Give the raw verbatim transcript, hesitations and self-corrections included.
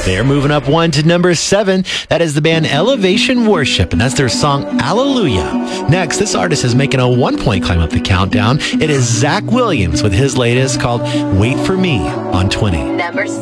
They're moving up one to number seven. That is the band Elevation Worship, and that's their song Alleluia. Next, this artist is making a one-point climb up the countdown. It is Zach Williams with his latest called Wait For Me on twenty. Number